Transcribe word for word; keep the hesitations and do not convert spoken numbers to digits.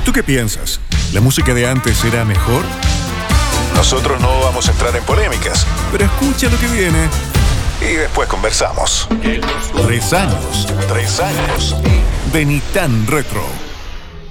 ¿Tú qué piensas? ¿La música de antes era mejor? Nosotros no vamos a entrar en polémicas, Pero escucha lo que viene. y después conversamos. Tres años Tres años de Ni Tan Retro.